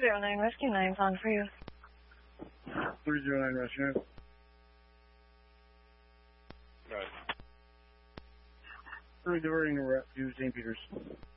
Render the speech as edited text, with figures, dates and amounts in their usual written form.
309 Rescue 9's on for you. 309 Rescue 9. Right. We're diverting to St. Peter's.